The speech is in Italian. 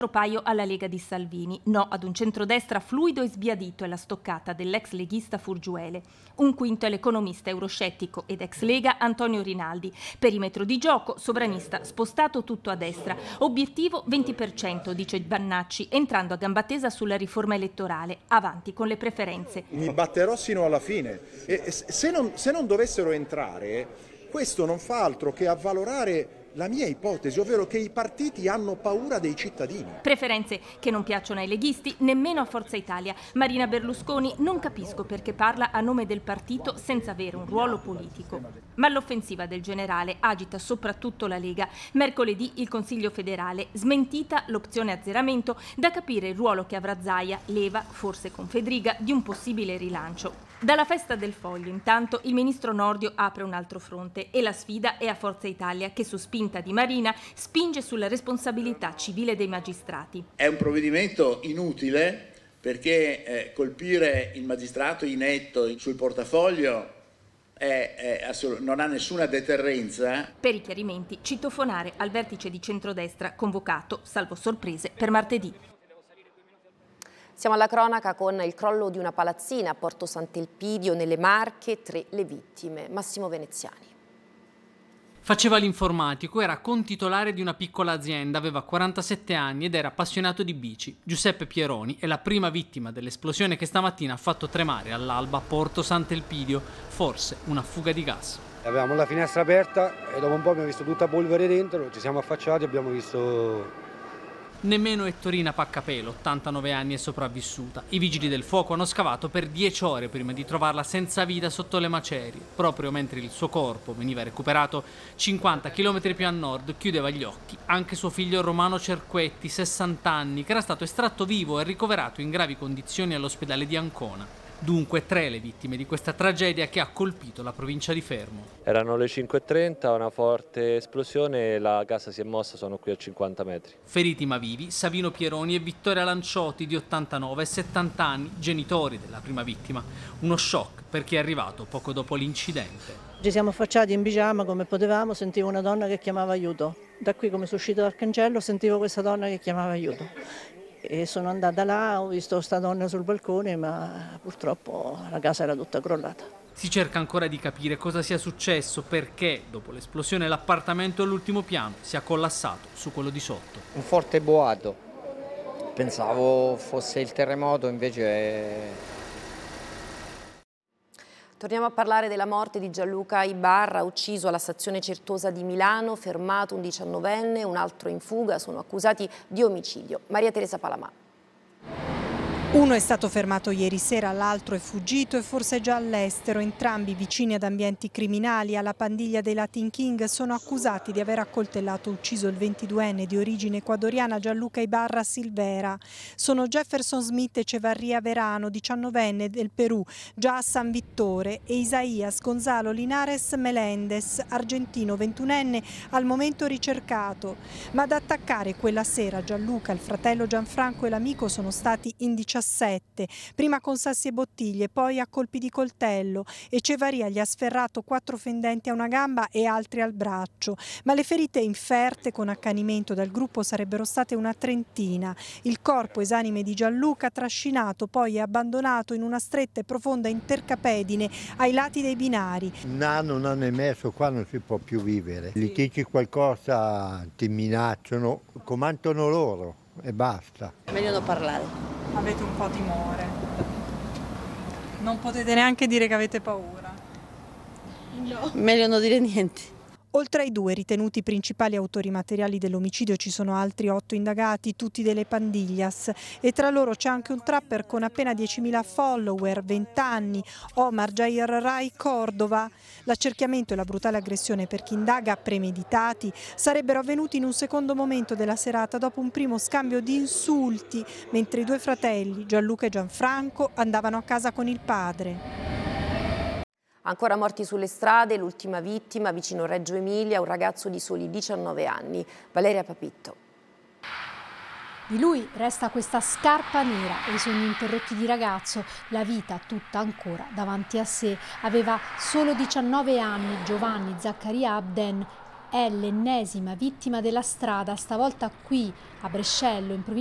Paio alla Lega di Salvini, no ad un centrodestra fluido e sbiadito è la stoccata dell'ex leghista Furgiuele. Un quinto è l'economista euroscettico ed ex Lega Antonio Rinaldi. Perimetro di gioco, sovranista spostato tutto a destra. Obiettivo 20%, dice Vannacci, entrando a gamba tesa sulla riforma elettorale. Avanti con le preferenze. Mi batterò sino alla fine. E se non dovessero entrare, questo non fa altro che avvalorare la mia ipotesi, ovvero che i partiti hanno paura dei cittadini. Preferenze che non piacciono ai leghisti, nemmeno a Forza Italia. Marina Berlusconi: non capisco perché parla a nome del partito senza avere un ruolo politico. Ma l'offensiva del generale agita soprattutto la Lega. Mercoledì il Consiglio federale, smentita l'opzione azzeramento, da capire il ruolo che avrà Zaia, leva, forse con Fedriga, di un possibile rilancio. Dalla festa del Foglio, intanto, il ministro Nordio apre un altro fronte e la sfida è a Forza Italia che, su spinta di Marina, spinge sulla responsabilità civile dei magistrati. È un provvedimento inutile perché colpire il magistrato inetto sul portafoglio non ha nessuna deterrenza. Per i chiarimenti, citofonare al vertice di centrodestra convocato, salvo sorprese, per martedì. Siamo alla cronaca con il crollo di una palazzina a Porto Sant'Elpidio nelle Marche, 3 le vittime. Massimo Veneziani. Faceva l'informatico, era contitolare di una piccola azienda, aveva 47 anni ed era appassionato di bici. Giuseppe Pieroni è la prima vittima dell'esplosione che stamattina ha fatto tremare all'alba a Porto Sant'Elpidio, forse una fuga di gas. Avevamo la finestra aperta e dopo un po' abbiamo visto tutta polvere dentro, ci siamo affacciati e abbiamo visto... Nemmeno Ettorina Paccapelo, 89 anni, è sopravvissuta. I vigili del fuoco hanno scavato per 10 ore prima di trovarla senza vita sotto le macerie. Proprio mentre il suo corpo veniva recuperato 50 km più a nord, chiudeva gli occhi anche suo figlio Romano Cerquetti, 60 anni, che era stato estratto vivo e ricoverato in gravi condizioni all'ospedale di Ancona. Dunque 3 le vittime di questa tragedia che ha colpito la provincia di Fermo. Erano le 5:30, una forte esplosione e la casa si è mossa, sono qui a 50 metri. Feriti ma vivi Savino Pieroni e Vittoria Lanciotti di 89 e 70 anni, genitori della prima vittima. Uno shock per chi è arrivato poco dopo l'incidente. Ci siamo affacciati in pigiama come potevamo, sentivo una donna che chiamava aiuto. Da qui, come sono uscito dal cancello, sentivo questa donna che chiamava aiuto. E sono andata là, ho visto questa donna sul balcone, ma purtroppo la casa era tutta crollata. Si cerca ancora di capire cosa sia successo, perché dopo l'esplosione l'appartamento all'ultimo piano sia collassato su quello di sotto. Un forte boato, pensavo fosse il terremoto, invece Torniamo a parlare della morte di Gianluca Ibarra, ucciso alla stazione Certosa di Milano, fermato un 19enne, un altro in fuga, sono accusati di omicidio. Maria Teresa Palamà. Uno è stato fermato ieri sera, l'altro è fuggito e forse già all'estero. Entrambi vicini ad ambienti criminali. Alla pandiglia dei Latin King sono accusati di aver accoltellato e ucciso il 22enne di origine ecuadoriana Gianluca Ibarra Silvera. Sono Jefferson Smith e Cevarria Verano, 19enne del Perù, già a San Vittore, e Isaías Gonzalo Linares Melendez, argentino, 21enne, al momento ricercato. Ma ad attaccare quella sera Gianluca, il fratello Gianfranco e l'amico sono stati in 17. Prima con sassi e bottiglie, poi a colpi di coltello, e Cevaria gli ha sferrato 4 fendenti a una gamba e altri al braccio. Ma le ferite inferte con accanimento dal gruppo sarebbero state una trentina. Il corpo esanime di Gianluca trascinato poi e abbandonato in una stretta e profonda intercapedine ai lati dei binari. Un anno e mezzo qua non si può più vivere. Gli dici qualcosa, ti minacciano, comandano loro e basta. Meglio non parlare. Avete un po' timore. Non potete neanche dire che avete paura. No. Meglio non dire niente. Oltre ai 2 ritenuti principali autori materiali dell'omicidio ci sono altri 8 indagati, tutti delle Pandillas, e tra loro c'è anche un trapper con appena 10.000 follower, 20 anni, Omar Jair Rai Cordova. L'accerchiamento e la brutale aggressione, per chi indaga premeditati, sarebbero avvenuti in un secondo momento della serata dopo un primo scambio di insulti, mentre i 2 fratelli, Gianluca e Gianfranco, andavano a casa con il padre. Ancora morti sulle strade, l'ultima vittima vicino Reggio Emilia, un ragazzo di soli 19 anni. Valeria Papitto. Di lui resta questa scarpa nera e i sogni interrotti di ragazzo, la vita tutta ancora davanti a sé. Aveva solo 19 anni, Giovanni Zaccaria Abden. è l'ennesima vittima della strada, stavolta qui a Brescello, in provincia